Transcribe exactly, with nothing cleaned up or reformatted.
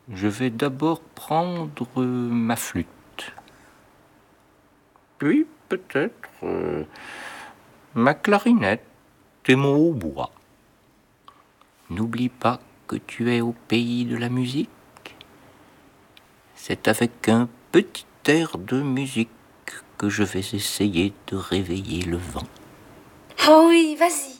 Je vais d'abord prendre ma flûte. Puis peut-être euh, ma clarinette et mon hautbois. N'oublie pas que tu es au pays de la musique. C'est avec un petit air de musique que je vais essayer de réveiller le vent. Oh oui, vas-y.